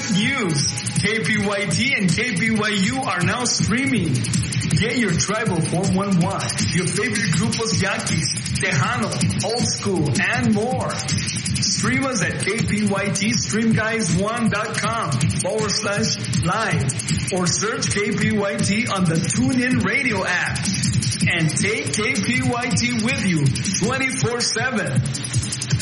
good news. KPYT and KPYU are now streaming. Get your tribal 411, your favorite grupos Yaquis, Tejano, Old School, and more. Stream us at kpytstreamguys1.com/live or search KPYT on the TuneIn Radio app. And take KPYT with you 24/7.